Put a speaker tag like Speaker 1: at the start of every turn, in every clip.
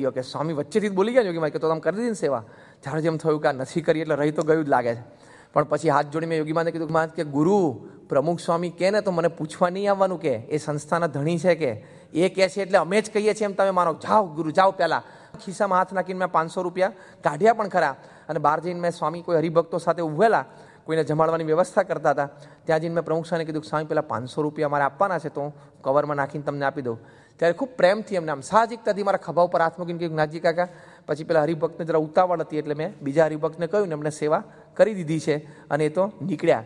Speaker 1: ગયો કે સ્વામી વચ્ચેથી બોલી ગયા યોગીમાં કે તો તમે કરી દીધી ને સેવા. ત્યારે જેમ થયું કે આ નથી કરી એટલે રહી તો ગયું જ લાગે છે. પણ પછી હાથ જોડી મેં યોગીમાને કીધું કે ગુરુ પ્રમુખ સ્વામી કહે ને તો મને પૂછવા નહીં આવવાનું, કે એ સંસ્થાના ધણી છે, કે એ કહે છે એટલે અમે જ કહીએ છીએ એમ તમે માનો. જાઓ ગુરુ જાઓ. પહેલાં ખિસ્સામાં હાથ નાખીને મેં 500 રૂપિયા કાઢ્યા પણ ખરા. અને બહાર જઈને મેં સ્વામી કોઈ હરિભક્તો સાથે ઉભેલા, કોઈને જમાડવાની વ્યવસ્થા કરતા હતા. ત્યાં જઈને મેં પ્રમુખ સ્વામીને કીધું કે સ્વામી પેલા 500 રૂપિયા મારે આપવાના છે તો હું કવરમાં નાખીને તમને આપી દઉં. ત્યારે ખૂબ પ્રેમથી એમને આમ સાહજિકતાથી મારા ખભા ઉપર હાથ મૂકીને કહ્યું નાથજી કાકા. પછી પેલા હરિભક્તને જરા ઉતાવળ હતી એટલે મેં બીજા હરિભક્તને કહ્યું ને એમને સેવા કરી દીધી છે અને એ તો નીકળ્યા.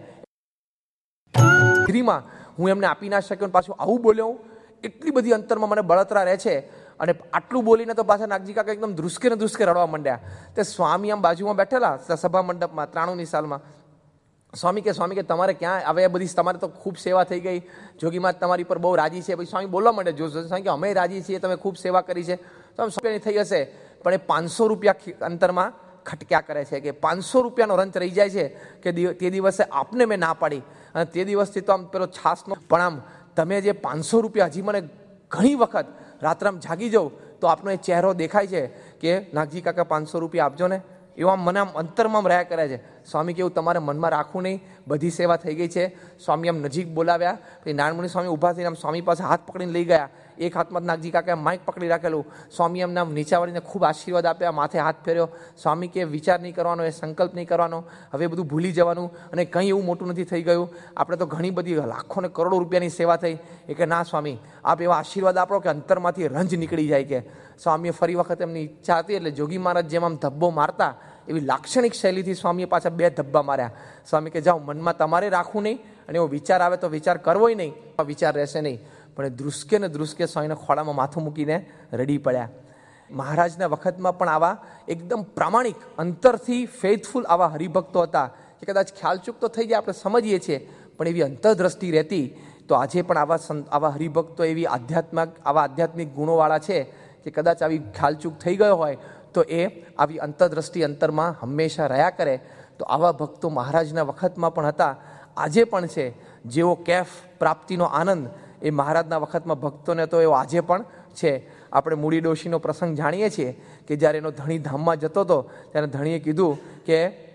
Speaker 1: ફ્રીમાં હું એમને આપી ના શક્યો. પાછું આવું બોલ્યો, એટલી બધી અંતરમાં મને બળતરા રહે છે. અને આટલું બોલીને તો પાછા નાગજી કાકા એકદમ ધ્રુસકે ને ધ્રુસકે રડવા માંડ્યા. તે સ્વામી આમ બાજુમાં બેઠેલા સભા મંડપમાં 93ની સાલમાં. સ્વામી કે તમારે ક્યાં હવે બધી તમારે તો ખૂબ સેવા થઈ ગઈ, જોગીમાં તમારી પર બહુ રાજી છે. પછી સ્વામી બોલવા માંડે જો સ્વામી કે અમે રાજી છીએ, તમે ખૂબ સેવા કરી છે. તો આમ રૂપિયાની થઈ હશે, પણ એ 500 રૂપિયા અંતરમાં ખટક્યા કરે છે કે 500 રૂપિયાનો રંચ રહી જાય છે કે તે દિવસે આપને મેં ના પાડી. અને તે દિવસથી તો આમ પેલો છાસનો પણ આમ તમે જે 500 રૂપિયા હજી મને ઘણી વખત રાત્રામ જાગી જાઉં તો આપનો એ ચહેરો દેખાય છે કે નાગજી કાકા 500 રૂપિયા આપજો ને. એવું આમ મને આમ અંતરમાં રહ્યા કરે છે. સ્વામી કેવું તમારે મનમાં રાખવું નહીં, બધી સેવા થઈ ગઈ છે. સ્વામી આમ નજીક બોલાવ્યા. પછી નારાયણમુનિ સ્વામી ઊભા થઈને આમ સ્વામી પાસે હાથ પકડીને લઈ ગયા. એક હાથમાં નાગજી કાકાએ માઇક પકડી રાખેલું. સ્વામી એમને આમ નીચા વળીને ખૂબ આશીર્વાદ આપ્યા, માથે હાથ ફેર્યો. સ્વામી કે વિચાર નહીં કરવાનો, એ સંકલ્પ નહીં કરવાનો, હવે બધું ભૂલી જવાનું અને કંઈ એવું મોટું નથી થઈ ગયું. આપણે તો ઘણી બધી લાખો ને કરોડો રૂપિયાની સેવા થઈ. એ કે ના સ્વામી આપ એવા આશીર્વાદ આપો કે અંતરમાંથી રંજ નીકળી જાય. કે સ્વામીએ ફરી વખત એમની ઈચ્છા હતી એટલે જોગી મહારાજ જેમ આમ ધબ્બો મારતા એવી લાક્ષણિક શૈલીથી સ્વામીએ પાછા 2 ધબ્બા માર્યા. સ્વામી કે જાઓ, મનમાં તમારે રાખવું નહીં અને એવો વિચાર આવે તો વિચાર કરવોય નહીં, વિચાર રહેશે નહીં. પણ એ ધ્રુસકે ને ધ્રુસકે સ્વામીના ખોળામાં માથું મૂકીને રડી પડ્યા. મહારાજના વખતમાં પણ આવા એકદમ પ્રામાણિક અંતરથી ફેથફુલ આવા હરિભક્તો હતા કે કદાચ ખ્યાલચૂક તો થઈ જાય, આપણે સમજીએ છીએ, પણ એવી અંતરદ્રષ્ટિ રહેતી. તો આજે પણ આવા હરિભક્તો એવી આધ્યાત્મિક ગુણોવાળા છે કે કદાચ આવી ખ્યાલચૂક થઈ ગયો હોય તો એ આવી અંતરદ્રષ્ટિ અંતરમાં હંમેશા રહ્યા કરે. તો આવા ભક્તો મહારાજના વખતમાં પણ હતા, આજે પણ છે. જેવો કેફ પ્રાપ્તિનો આનંદ એ મહારાજના વખતમાં ભક્તોને તો એવો આજે પણ છે. આપણે મૂડી ડોશીનો પ્રસંગ જાણીએ છીએ કે જ્યારે એનો ધણી ધામમાં જતો હતો ત્યારે ધણીએ કીધું કે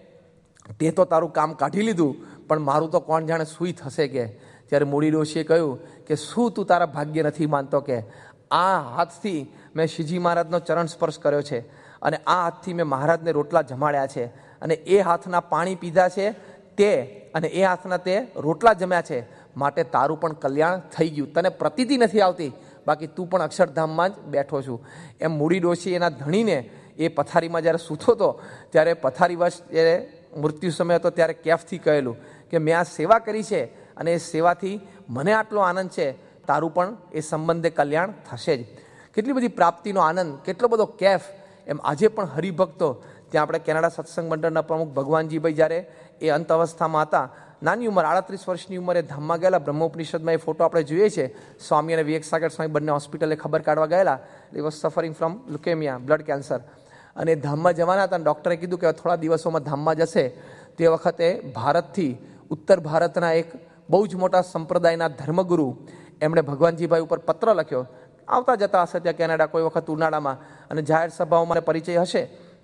Speaker 1: તે તો તારું કામ કાઢી લીધું, પણ મારું તો કોણ જાણે સુઈ થશે. કે ત્યારે મૂડી ડોશીએ કહ્યું કે શું તું તારા ભાગ્ય નથી માનતો? કે આ હાથથી મેં શ્રીજી મહારાજનો ચરણ સ્પર્શ કર્યો છે અને આ હાથથી મેં મહારાજને રોટલા જમાડ્યા છે અને એ હાથના પાણી પીધા છે તે અને એ હાથના તે રોટલા જમ્યા છે, માટે તારું પણ કલ્યાણ થઈ ગયું. તને પ્રતીતિ નથી આવતી, બાકી તું પણ અક્ષરધામમાં જ બેઠો છું. એમ મૂડી ડોશી એના ધણીને એ પથારીમાં જ્યારે સૂતો હતો ત્યારે પથારીવશ જ્યારે મૃત્યુ સમય હતો ત્યારે કેફથી કહેલું કે મેં આ સેવા કરી છે અને એ સેવાથી મને આટલો આનંદ છે, તારું પણ એ સંબંધે કલ્યાણ થશે જ. કેટલી બધી પ્રાપ્તિનો આનંદ, કેટલો બધો કેફ. એમ આજે પણ હરિભક્તો ત્યાં આપણે કેનેડા સત્સંગ મંડળના પ્રમુખ ભગવાનજીભાઈ જ્યારે એ અંત અવસ્થામાં હતા, નાની ઉંમર 38 વર્ષની ઉંમરે ધામમાં ગયેલા. બ્રહ્મોપનિષદમાં એ ફોટો આપણે જોઈએ છે. સ્વામી અને વિવેક સાગર સ્વામી બંને હોસ્પિટલે ખબર કાઢવા ગયેલા. એ was suffering from leukaemia, blood cancer. અને ધામમાં જવાના હતા. ડૉક્ટરે કીધું કે થોડા દિવસોમાં ધામમાં જશે. તે વખતે ભારતથી ઉત્તર ભારતના એક બહુ જ મોટા સંપ્રદાયના ધર્મગુરુ એમણે ભગવાનજીભાઈ ઉપર પત્ર લખ્યો. આવતા જતા હશે ત્યાં કેનેડા કોઈ વખત ઉનાળામાં અને જાહેર સભાઓમાં પરિચય હશે.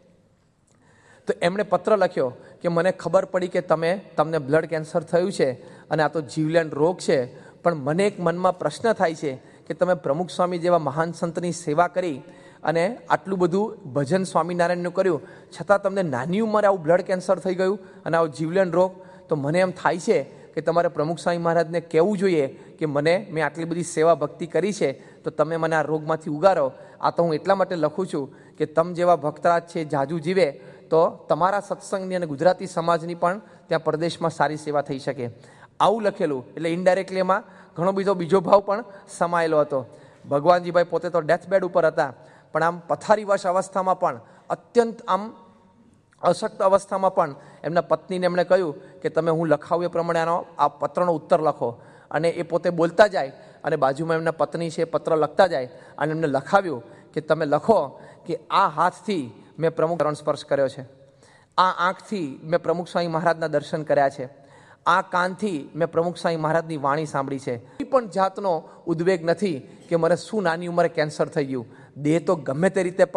Speaker 1: તો એમણે પત્ર લખ્યો કે મને ખબર પડી કે તમને બ્લડ કેન્સર થયું છે અને આ તો જીવલેણ રોગ છે, પણ મને એક મનમાં પ્રશ્ન થાય છે કે તમે પ્રમુખ સ્વામી જેવા મહાન સંતની સેવા કરી અને આટલું બધું ભજન સ્વામિનારાયણનું કર્યું, છતાં તમને નાની ઉંમરે આવું બ્લડ કેન્સર થઈ ગયું અને આવું જીવલેણ રોગ. તો મને એમ થાય છે કે તમારે પ્રમુખ સ્વામી મહારાજને કહેવું જોઈએ કે મેં આટલી બધી સેવા ભક્તિ કરી છે તો તમે મને આ રોગમાંથી ઉગારો. આ તો હું એટલા માટે લખું છું કે તમ જેવા ભક્તરાજ છે જાજુ જીવે તો તમારા સત્સંગની અને ગુજરાતી સમાજની પણ ત્યાં પરદેશમાં સારી સેવા થઈ શકે. આવું લખેલું એટલે ઇનડાયરેક્ટલી એમાં ઘણો બીજો ભાવ પણ સમાયેલો હતો. ભગવાનજીભાઈ પોતે તો ડેથ બેડ ઉપર હતા, પણ આમ પથારીવશ અવસ્થામાં પણ અત્યંત આમ અશક્ત અવસ્થામાં પણ એમના પત્નીને એમણે કહ્યું કે તમે હું લખાવું એ પ્રમાણે આ પત્રનો ઉત્તર લખો. અને એ પોતે બોલતા જાય અને બાજુમાં એમના પત્ની છે પત્ર લખતા જાય અને એમને લખાવ્યું કે તમે લખો કે આ હાથથી મેં પ્રમુખ ચરણ સ્પર્શ કર્યો છે, આ આંખથી મેં પ્રમુખ સ્વામી મહારાજના દર્શન કર્યા છે, આ કાનથી મેં પ્રમુખ સ્વામી મહારાજની વાણી સાંભળી છે. કોઈ પણ જાતનો ઉદ્વેગ નથી કે મને શું નાની ઉંમરે કેન્સર થઈ ગયું. દેહ તો ગમે તે રીતે